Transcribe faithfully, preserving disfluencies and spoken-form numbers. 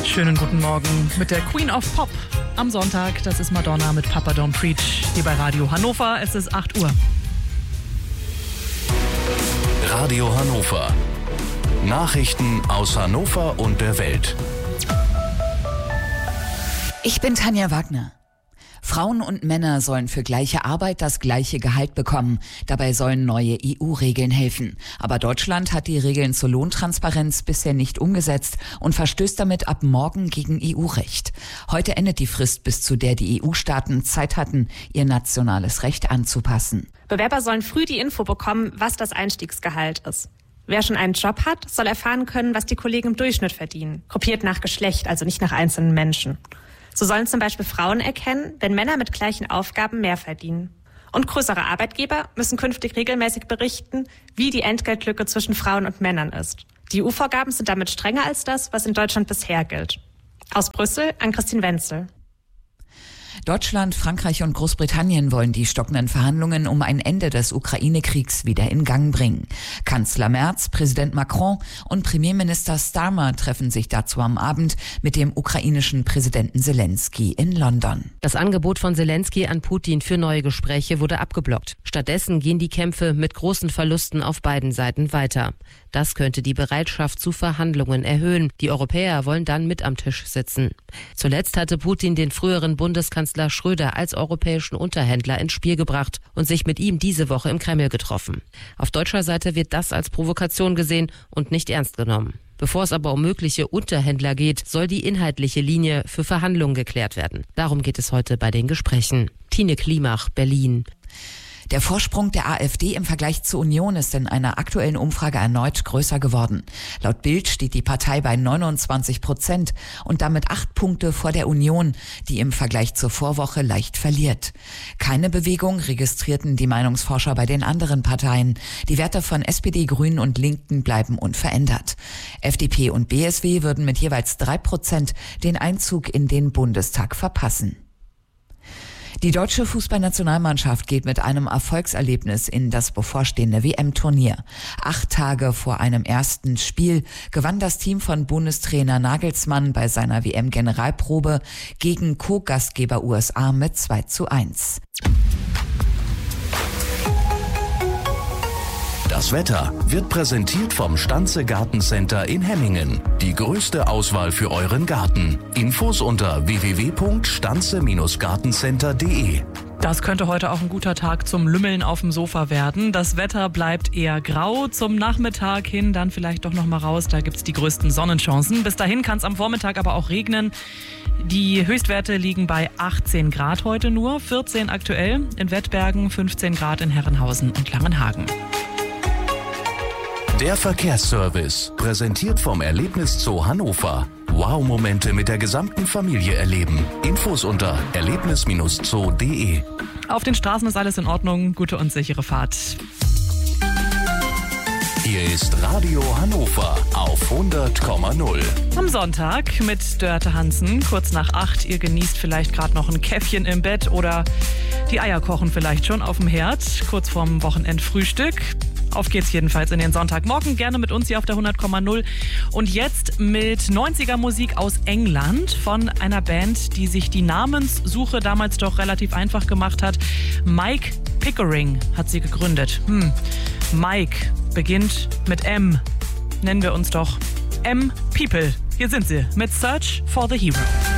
Schönen guten Morgen mit der Queen of Pop am Sonntag. Das ist Madonna mit Papa Don't Preach hier bei Radio Hannover. Es ist acht Uhr. Radio Hannover. Nachrichten aus Hannover und der Welt. Ich bin Tanja Wagner. Frauen und Männer sollen für gleiche Arbeit das gleiche Gehalt bekommen. Dabei sollen neue E U-Regeln helfen. Aber Deutschland hat die Regeln zur Lohntransparenz bisher nicht umgesetzt und verstößt damit ab morgen gegen E U-Recht. Heute endet die Frist, bis zu der die E U-Staaten Zeit hatten, ihr nationales Recht anzupassen. Bewerber sollen früh die Info bekommen, was das Einstiegsgehalt ist. Wer schon einen Job hat, soll erfahren können, was die Kollegen im Durchschnitt verdienen. Gruppiert nach Geschlecht, also nicht nach einzelnen Menschen. So sollen zum Beispiel Frauen erkennen, wenn Männer mit gleichen Aufgaben mehr verdienen. Und größere Arbeitgeber müssen künftig regelmäßig berichten, wie die Entgeltlücke zwischen Frauen und Männern ist. Die E U-Vorgaben sind damit strenger als das, was in Deutschland bisher gilt. Aus Brüssel an Christine Wenzel. Deutschland, Frankreich und Großbritannien wollen die stockenden Verhandlungen um ein Ende des Ukraine-Kriegs wieder in Gang bringen. Kanzler Merz, Präsident Macron und Premierminister Starmer treffen sich dazu am Abend mit dem ukrainischen Präsidenten Zelensky in London. Das Angebot von Zelensky an Putin für neue Gespräche wurde abgeblockt. Stattdessen gehen die Kämpfe mit großen Verlusten auf beiden Seiten weiter. Das könnte die Bereitschaft zu Verhandlungen erhöhen. Die Europäer wollen dann mit am Tisch sitzen. Zuletzt hatte Putin den früheren Bundeskanzler Schröder als europäischen Unterhändler ins Spiel gebracht und sich mit ihm diese Woche im Kreml getroffen. Auf deutscher Seite wird das als Provokation gesehen und nicht ernst genommen. Bevor es aber um mögliche Unterhändler geht, soll die inhaltliche Linie für Verhandlungen geklärt werden. Darum geht es heute bei den Gesprächen. Tine Klimach, Berlin. Der Vorsprung der AfD im Vergleich zur Union ist in einer aktuellen Umfrage erneut größer geworden. Laut Bild steht die Partei bei neunundzwanzig Prozent und damit acht Punkte vor der Union, die im Vergleich zur Vorwoche leicht verliert. Keine Bewegung registrierten die Meinungsforscher bei den anderen Parteien. Die Werte von S P D, Grünen und Linken bleiben unverändert. F D P und B S W würden mit jeweils drei Prozent den Einzug in den Bundestag verpassen. Die deutsche Fußballnationalmannschaft geht mit einem Erfolgserlebnis in das bevorstehende W M-Turnier. Acht Tage vor einem ersten Spiel gewann das Team von Bundestrainer Nagelsmann bei seiner W M-Generalprobe gegen Co-Gastgeber U S A mit zwei zu eins. Das Wetter wird präsentiert vom Stanze Gartencenter in Hemmingen. Die größte Auswahl für euren Garten. Infos unter w w w punkt stanze gartencenter punkt d e. Das könnte heute auch ein guter Tag zum Lümmeln auf dem Sofa werden. Das Wetter bleibt eher grau. Zum Nachmittag hin dann vielleicht doch noch mal raus. Da gibt's die größten Sonnenchancen. Bis dahin kann es am Vormittag aber auch regnen. Die Höchstwerte liegen bei achtzehn Grad heute nur, vierzehn aktuell in Wettbergen, fünfzehn Grad in Herrenhausen und Langenhagen. Der Verkehrsservice, präsentiert vom Erlebniszoo Hannover. Wow-Momente mit der gesamten Familie erleben. Infos unter erlebnis zoo punkt d e. Auf den Straßen ist alles in Ordnung. Gute und sichere Fahrt. Hier ist Radio Hannover auf hundert Komma null. Am Sonntag mit Dörte Hansen, kurz nach acht. Ihr genießt vielleicht gerade noch ein Käffchen im Bett oder die Eier kochen vielleicht schon auf dem Herd, kurz vorm Wochenendfrühstück. Auf geht's jedenfalls in den Sonntagmorgen. Gerne mit uns hier auf der hundert Komma null. Und jetzt mit neunziger Musik aus England von einer Band, die sich die Namenssuche damals doch relativ einfach gemacht hat. Mike Pickering hat sie gegründet. Hm. Mike beginnt mit M. Nennen wir uns doch M People. Hier sind sie mit Search for the Hero.